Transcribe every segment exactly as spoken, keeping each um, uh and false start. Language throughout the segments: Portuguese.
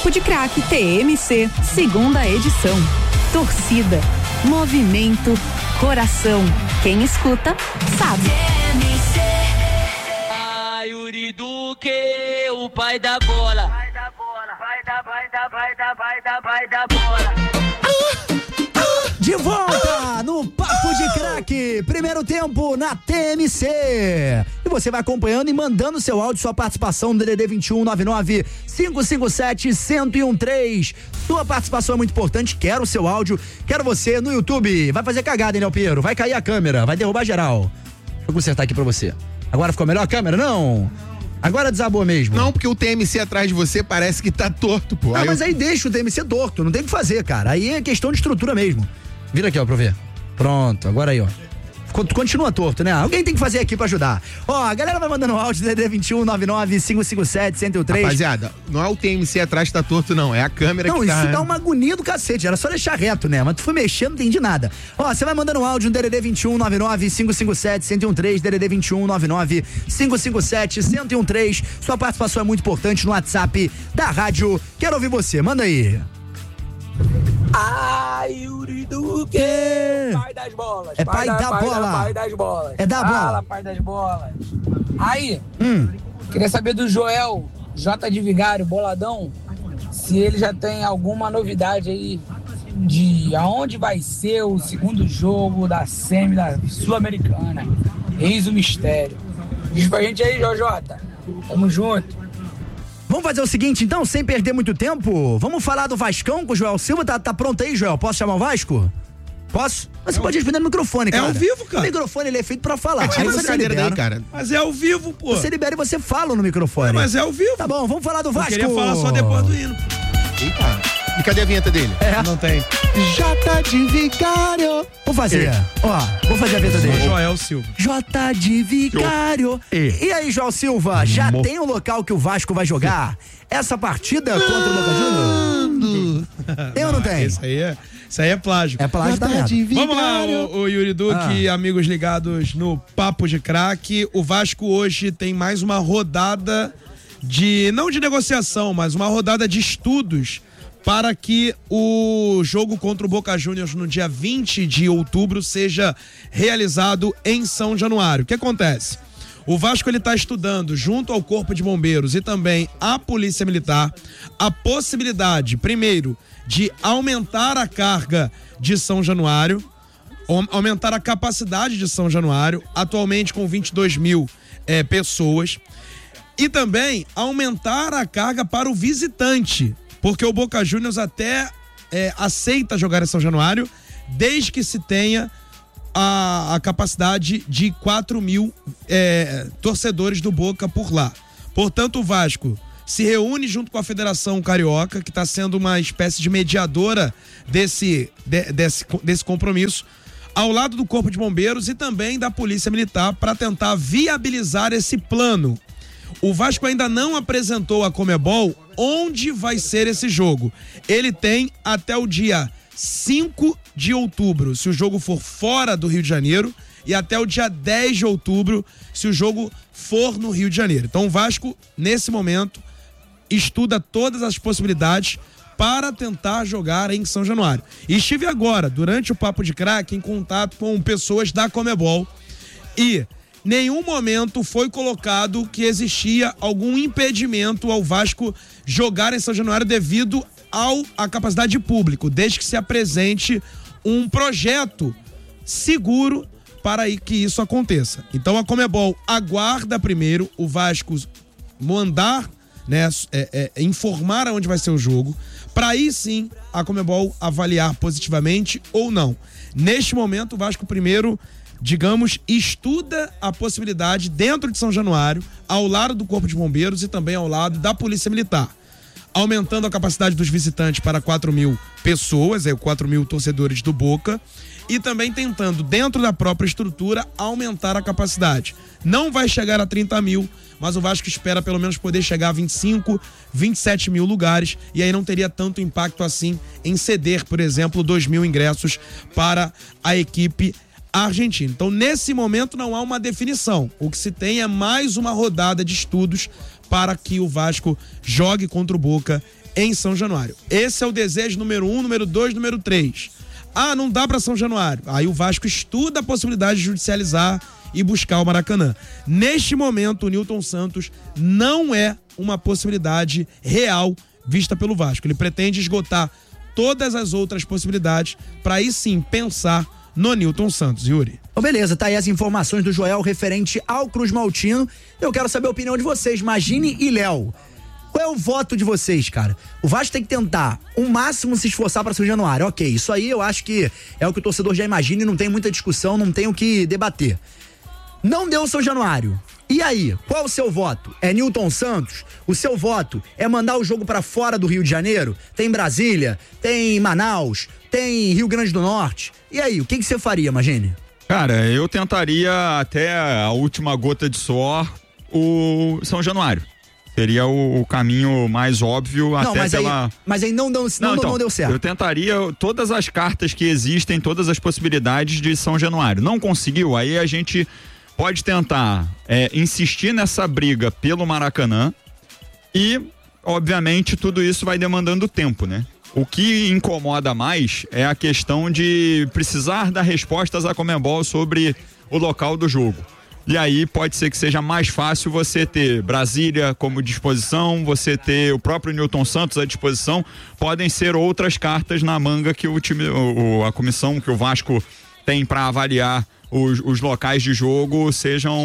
Papo de Craque T M C, segunda edição. Torcida, movimento, coração. Quem escuta, sabe. Ah, Yuri Duque, o pai da bola. Vai da bola, vai da, vai da, vai da, vai da, vai da bola. De volta no Papo de Craque, primeiro tempo na T M C. E você vai acompanhando e mandando seu áudio, sua participação no D D D vinte e um, nove nove cinco cinco sete, um zero um três. Sua participação é muito importante, quero o seu áudio, quero você no YouTube. Vai fazer cagada, hein, Léo Piero? Vai cair a câmera, vai derrubar geral. Deixa eu consertar aqui pra você. Agora ficou melhor a câmera? Não. Agora desabou mesmo. Não, porque o T M C atrás de você parece que tá torto, pô. Ah, aí mas eu... aí deixa o T M C torto, não tem o que fazer, cara. Aí é questão de estrutura mesmo. Vira aqui, ó, pra eu ver. Pronto, agora aí, ó. Continua torto, né? Alguém tem que fazer aqui pra ajudar. Ó, a galera vai mandando áudio D D D vinte e um, nove nove cinco cinco sete, um zero um três. Rapaziada, não é o T M C atrás que tá torto, não. É a câmera não, que tá... Não, isso dá uma agonia do cacete. Era só deixar reto, né? Mas tu foi mexendo, não entendi nada. Ó, você vai mandando áudio no D D D vinte e um, nove nove cinco cinco sete, um zero um três, D D D vinte e um, nove nove cinco cinco sete, um zero um três. Sua participação é muito importante no WhatsApp da rádio. Quero ouvir você. Manda aí. Ai, Yuri Duque, pai das bolas. É pai, pai da, da bola. Pai da, pai das bolas. É da bola. Fala, pai das bolas. Aí, hum. queria saber do Joel, J de Vigário, boladão, se ele já tem alguma novidade aí de aonde vai ser o segundo jogo da semi da Sul-Americana. Eis o mistério. Diz pra gente aí, Jojota. Tamo junto. Vamos fazer o seguinte, então, sem perder muito tempo, vamos falar do Vascão com o Joel Silva. Tá, tá pronto aí, Joel? Posso chamar o Vasco? Posso? Mas você é pode responder no microfone, cara. É ao vivo, cara. O microfone, ele é feito pra falar. É, aí você libera daí, cara. Mas é ao vivo, pô. Você libera e você fala no microfone. É, mas é ao vivo. Tá bom, vamos falar do Vasco. Eu queria falar só depois do hino. Eita. E cadê a vinheta dele? É. Não tem. J de Vigário. Vou fazer. Ó, vou fazer a vinheta dele. Joel Silva. J de Vigário. E, e aí, Joel Silva, já Mo... tem o local que o Vasco vai jogar? Essa partida contra o Boca Juniors? Tem ou não tem? Isso aí é, isso aí é plágio. É plágio da merda. Vamos lá, o, o Yuri Duque, ah. amigos ligados no Papo de Craque. O Vasco hoje tem mais uma rodada de, não de negociação, mas uma rodada de estudos para que o jogo contra o Boca Juniors no dia vinte de outubro seja realizado em São Januário. O que acontece? O Vasco ele está estudando junto ao Corpo de Bombeiros e também à Polícia Militar a possibilidade, primeiro, de aumentar a carga de São Januário, aumentar a capacidade de São Januário, atualmente com vinte e dois mil é, pessoas, e também aumentar a carga para o visitante, porque o Boca Juniors até é, aceita jogar em São Januário, desde que se tenha A, a capacidade de quatro mil é, torcedores do Boca por lá. Portanto, o Vasco se reúne junto com a Federação Carioca, que está sendo uma espécie de mediadora desse, de, desse, desse compromisso, ao lado do Corpo de Bombeiros e também da Polícia Militar, para tentar viabilizar esse plano. O Vasco ainda não apresentou à Conmebol onde vai ser esse jogo. Ele tem até o dia cinco de outubro, se o jogo for fora do Rio de Janeiro, e até o dia dez de outubro, se o jogo for no Rio de Janeiro. Então o Vasco, nesse momento, estuda todas as possibilidades para tentar jogar em São Januário. E estive agora, durante o Papo de Craque, em contato com pessoas da Conmebol, e nenhum momento foi colocado que existia algum impedimento ao Vasco jogar em São Januário devido ao, a capacidade de público, desde que se apresente um projeto seguro para que isso aconteça. Então a Conmebol aguarda primeiro o Vasco mandar, né, é, é, informar aonde vai ser o jogo, para aí sim a Conmebol avaliar positivamente ou não. Neste momento o Vasco primeiro, digamos, estuda a possibilidade dentro de São Januário, ao lado do Corpo de Bombeiros e também ao lado da Polícia Militar, aumentando a capacidade dos visitantes para quatro mil pessoas, é, quatro mil torcedores do Boca, e também tentando, dentro da própria estrutura, aumentar a capacidade. Não vai chegar a trinta mil, mas o Vasco espera pelo menos poder chegar a vinte e cinco, vinte e sete mil lugares, e aí não teria tanto impacto assim em ceder, por exemplo, dois mil ingressos para a equipe argentina. Então, nesse momento, não há uma definição. O que se tem é mais uma rodada de estudos para que o Vasco jogue contra o Boca em São Januário. Esse é o desejo número um, número dois, número três. Ah, não dá para São Januário. Aí o Vasco estuda a possibilidade de judicializar e buscar o Maracanã. Neste momento, o Nilton Santos não é uma possibilidade real vista pelo Vasco. Ele pretende esgotar todas as outras possibilidades para aí sim pensar no Nilton Santos, Yuri. Oh, beleza, tá aí as informações do Joel referente ao Cruz Maltino. Eu quero saber a opinião de vocês, Magine e Léo. Qual é o voto de vocês, cara? O Vasco tem que tentar o máximo se esforçar para São Januário. Ok, isso aí eu acho que é o que o torcedor já imagina e não tem muita discussão, não tem o que debater. Não deu São Januário. E aí, qual o seu voto? É Nilton Santos? O seu voto é mandar o jogo pra fora do Rio de Janeiro? Tem Brasília, tem Manaus, tem Rio Grande do Norte. E aí, o que que você faria, Magine? Cara, eu tentaria até a última gota de suor o São Januário. Seria o, o caminho mais óbvio, não, até mas pela... Aí, mas aí não, não, não, não, então, não deu certo. Eu tentaria todas as cartas que existem, todas as possibilidades de São Januário. Não conseguiu, aí a gente pode tentar é, insistir nessa briga pelo Maracanã e, obviamente, tudo isso vai demandando tempo, né? O que incomoda mais é a questão de precisar dar respostas à Conmebol sobre o local do jogo. E aí pode ser que seja mais fácil você ter Brasília como disposição, você ter o próprio Nilton Santos à disposição. Podem ser outras cartas na manga que o time, o, a comissão que o Vasco tem para avaliar os, os locais de jogo sejam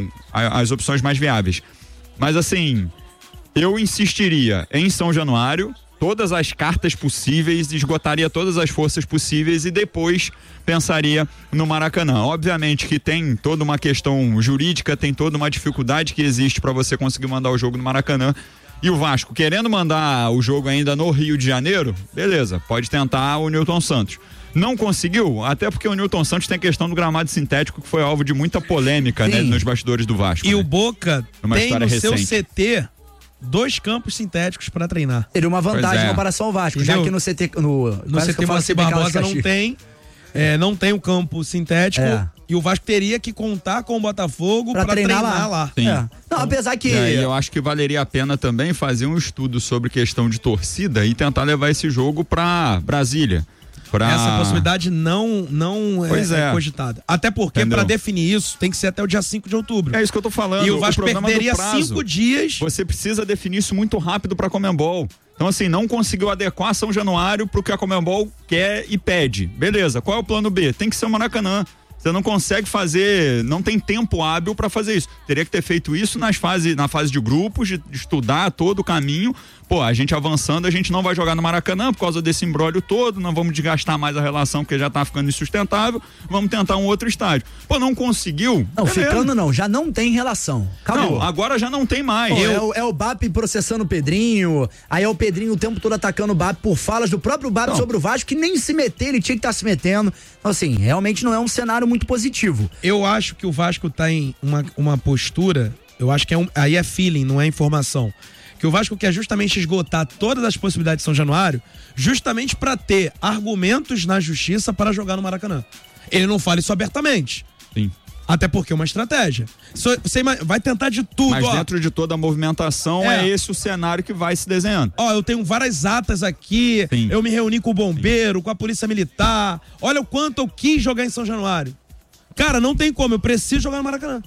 a, as opções mais viáveis. Mas assim, eu insistiria em São Januário, todas as cartas possíveis, esgotaria todas as forças possíveis e depois pensaria no Maracanã. Obviamente que tem toda uma questão jurídica, tem toda uma dificuldade que existe para você conseguir mandar o jogo no Maracanã. E o Vasco querendo mandar o jogo ainda no Rio de Janeiro, beleza, pode tentar o Nilton Santos. Não conseguiu, até porque o Nilton Santos tem a questão do gramado sintético que foi alvo de muita polêmica, né, nos bastidores do Vasco. E né? o Boca Numa tem no recente. seu C T dois campos sintéticos para treinar. Teria uma vantagem é. em comparação ao Vasco, Entendeu? já que no C T... No, No C T Moacir Barbosa não tem, é, não tem o campo sintético É. e o Vasco teria que contar com o Botafogo para treinar, treinar lá. lá. Sim. É. Não, apesar que... E aí eu acho que valeria a pena também fazer um estudo sobre questão de torcida e tentar levar esse jogo para Brasília. Pra... Essa possibilidade não, não é, Pois é. é cogitada. Até porque para definir isso tem que ser até o dia cinco de outubro. É isso que eu tô falando. E o Vasco o problema perderia do prazo, cinco dias. Você precisa definir isso muito rápido para a Conmebol. Então assim, não conseguiu adequar São Januário pro que a Conmebol quer e pede. Beleza, qual é o plano B? Tem que ser o Maracanã. Você não consegue fazer, não tem tempo hábil para fazer isso. Teria que ter feito isso nas fase, na fase de grupos, de, de estudar todo o caminho. Pô, a gente avançando, a gente não vai jogar no Maracanã por causa desse imbróglio todo, não vamos desgastar mais a relação porque já tá ficando insustentável, vamos tentar um outro estádio. Pô, não conseguiu? Não, beleza. ficando não, já não tem relação. Acabou. Não, agora já não tem mais. Pô, Eu... é, o, é o B A P processando o Pedrinho, aí é o Pedrinho o tempo todo atacando o B A P por falas do próprio B A P não. sobre o Vasco, que nem se meter, ele tinha que estar tá se metendo. Então assim, realmente não é um cenário muito positivo. Eu acho que o Vasco tá em uma, uma postura, eu acho que é um, aí é feeling, não é informação. Que o Vasco quer justamente esgotar todas as possibilidades de São Januário, justamente para ter argumentos na justiça para jogar no Maracanã. Ele não fala isso abertamente. Sim. Até porque é uma estratégia. Você vai tentar de tudo, Mas ó. dentro de toda a movimentação é. é esse o cenário que vai se desenhando. Ó, eu tenho várias atas aqui, Sim. eu me reuni com o bombeiro, Sim. com a polícia militar. Olha o quanto eu quis jogar em São Januário. Cara, não tem como, eu preciso jogar no Maracanã.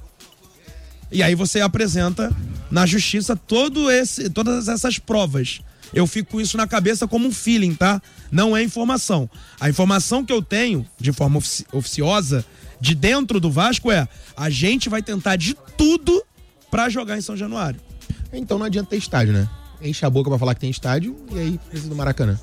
E aí você apresenta na justiça todo esse, todas essas provas. Eu fico com isso na cabeça como um feeling, tá? Não é informação. A informação que eu tenho, de forma ofici- oficiosa, de dentro do Vasco é: a gente vai tentar de tudo pra jogar em São Januário. Então não adianta ter estádio, né? Enche a boca pra falar que tem estádio e aí precisa do Maracanã.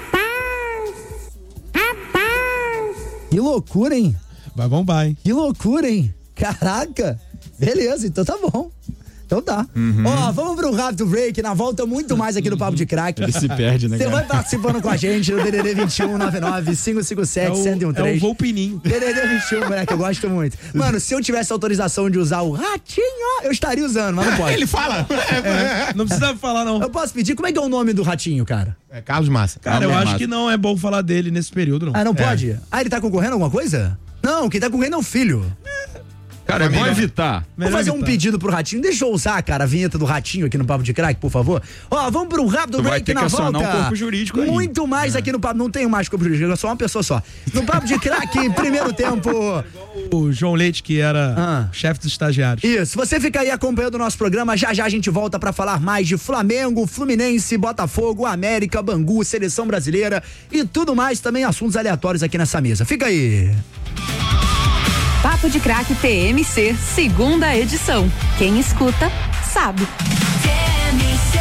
Que loucura, hein? Vai bombar, hein? Que loucura, hein? Caraca! Beleza, então tá bom. Então tá. Ó, uhum. Vamos pro rápido break. Na volta, muito mais aqui no Papo de Craque. Ele se perde, né? Você vai participando com a gente no D D D vinte e um, nove nove, cinco cinco sete, um zero um três. É o voo pininho. D D D vinte e um, moleque, eu gosto muito. Mano, se eu tivesse autorização de usar o ratinho, eu estaria usando, mas não pode. Ele fala! É, não precisa falar, não. Eu posso pedir? Como é que é o nome do ratinho, cara? É Carlos Massa. Cara, Carlos eu acho Massa. que não é bom falar dele nesse período, não. Ah, não é. pode? Ah, ele tá concorrendo a alguma coisa? Não, quem tá concorrendo é o filho. Cara, é bom evitar. Vou fazer um pedido pro Ratinho. Deixa eu usar, cara, a vinheta do Ratinho aqui no Papo de Crack, por favor. Ó, vamos pro rápido Tu vai break ter na que acionar volta. um corpo jurídico aí. Muito mais aqui no Papo. Não tenho mais corpo jurídico, é só uma pessoa só. No Papo de Crack, primeiro tempo. O João Leite, que era Ah. chefe dos estagiários. Isso, você fica aí acompanhando o nosso programa. Já já a gente volta pra falar mais de Flamengo, Fluminense, Botafogo, América, Bangu, Seleção Brasileira e tudo mais, também assuntos aleatórios aqui nessa mesa. Fica aí. Papo de Crack T M C, segunda edição. Quem escuta, sabe. T M C.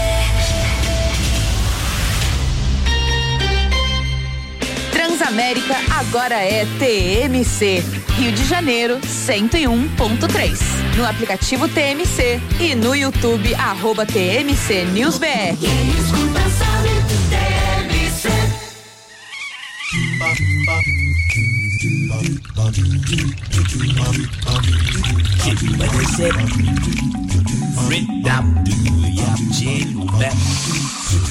Transamérica agora é T M C. Rio de Janeiro, cento e um ponto três. No aplicativo T M C e no YouTube, arroba T M C News B R. Quem escuta sabe, T M C. Red up, do ya, chill back.